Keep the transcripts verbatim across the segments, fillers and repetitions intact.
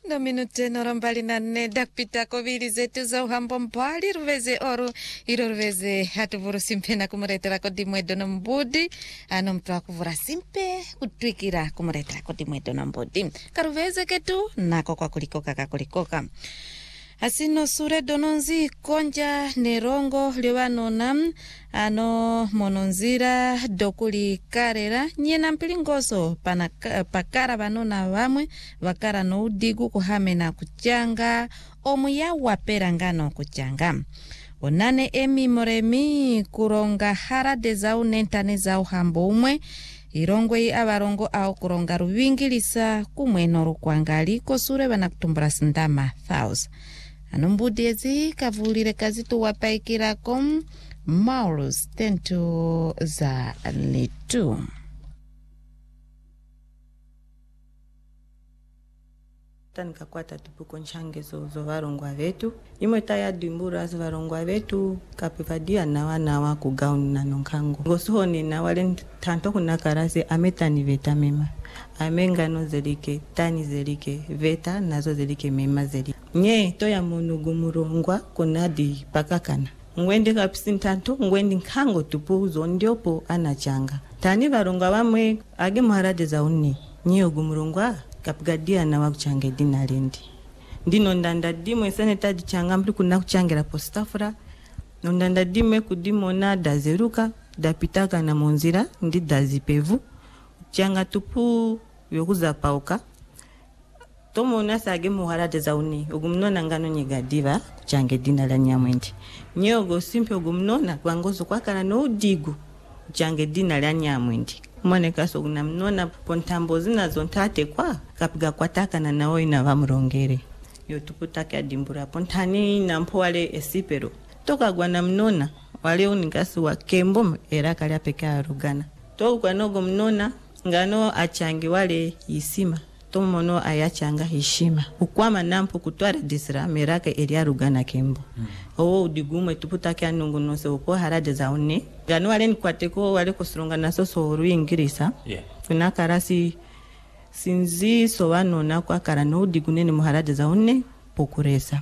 No minute norambali na ne dakpita kovili zetu za uhambo mbali ruveze oru iro ruveze hatu vuru simpe na kumuretera kodi mwedo na mbudi ano mtua kuvura simpe kutwikira kumuretera kodi mwedo na mbudi karuveze ketu nako kwa kulikoka kakulikoka asino sure dononzi konja nerongo liwanona ano mononzira dokuli karera nyena mpilingoso pana pakara banona vamwe vakara no udigu kuhame na kuchanga omuya wapera ngano kuchanga onane emi moremi kuronga harade zau nentane zau hambo umwe irongwe abarongo au kuronga ruvingilisa kumweno rukwangali kosure bana kutumbura sindama thousand anumbudezi kavulire kazitu wapaikira kom Maurus tento za litu. Tanika kwata tupuko nchange zo, zo varongwa vetu. Imo taya dimbura zo varongwa vetu kapivadia na wana wa kugauni na nonkango. Ngosuhoni na wale tanto kunakarase ametani veta mema. Amenga no zelike, tani zelike, veta nazo zelike mema zelike. Nye toya monugu murongwa kunadi pakakana. Ngwendi kapisi tanto, ngwendi nkango tupu zondiopo anachanga. Tani varongwa wamwe age muharade za uni. Nye ogumurongwa kapigadia na wakuchange dina lendi. Ndino ndanda dimo isane tadi changamri kuna kuchangira postafura. Ndanda dime kudimo na dazeruka, dapitaka na monzira, ndi dazipevu. Changa tupu yokuza pauka. Tomo nasa age muharade za uni. Ogumnona ngano nyegadiva kuchange dina la nyamwendi. Nyogo simpe ogumnona kwa ngozo kwa kana no udigu kuchange dina la nyamwendi. Mwane kaso unamnona pontambo zina zontate kwa kapiga kwa taka na naoi na vamurongere. Yo tuputake adimbura pontani na mpo wale esipero. Toka kwa namnona wale unikasi wa kembo era kalia peka arugana. Toka kwa nogo mnona ngano achangi wale isima. Tomono ayachanga hishima. Ukwama nampo kutware disra merake eria rugana kembo. Mm. Owo udigume tuputake anungu nose uko harade za une. Gano wale nikwateko wale kusurunga naso soru ingirisa. Yeah. Kuna karasi sinzi sowano na kwa karano udigune ni muharade za une pokuresa.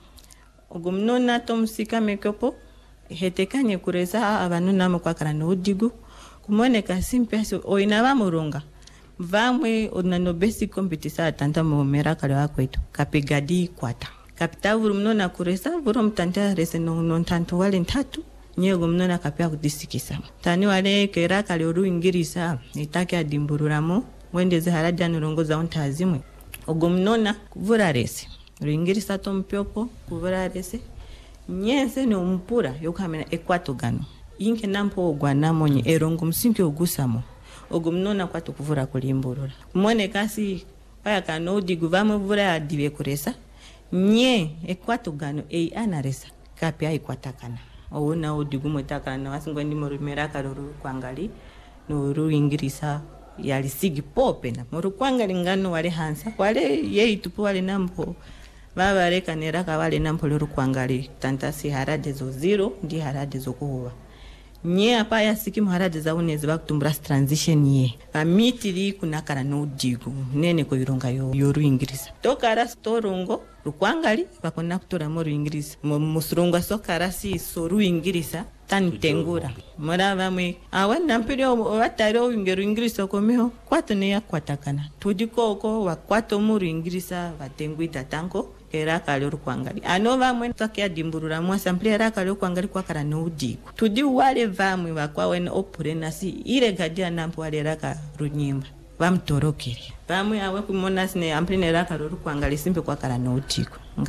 Ugumnona tomusika mekopo hetekanye kuresa abanu namo kwa karano udigu. Kumone kasimpe so oinaba muronga. Vamwe onano basic competisa atanta mo meraka lewa kwetu kapigadi kwata kapita vuru mnona kuresa vuru mtanta rese no non tanto wale ntatu nyego mnona kapia kudisikisa tani wale keraka leoru ingirisa itake adimbururamo wende zaharaja nurongoza ontazimwe ogomnona kuvura rese ringirisa tompyopo kuvura rese nyense no mpura yokamena ekwato gano inke nampo ogwana monye erongo msinke ogusamo ogumnona kwa tukuvura kulimburura mwone kasi paya kano diguvamo vura adive kuresa nye ekwato gano ei anaresa kapia ikwatakana ouna odigumo takana wasingwendi morumera karuru kwangali no ru ingirisa yali sigi pope na moru kwangali ngano wale hansa wale yei tupu wale nampo baba reka neraka wale nampo luru kwangali tantasi harade zo zero ndi harade zo kuwa nye apa ya siki muharade za unezi bakutumbura transition ye amitiri kunakara no digu nene ko ironga yo yoru ingirisa tokara storongo rukwangali bakona kutora mo ingirisa musurunga sokara si soru ingirisa tantengura mara bamwe awanda mpiro wataro ingeru ingirisa komeho kwato ne yakwatakana tudiko ko wakwato mu ingirisa batengwita tanko era kale rukwangali ano vamwe takia dimburura mwa sample era kale rukwangali kwa kara no udigu tudi wale vamwe bakwa wen opurena si ire gadia nampo wale raka runyimba vamtorokere vamwe awe kumonasne ampline raka rukwangali simpe kwa kara no udigu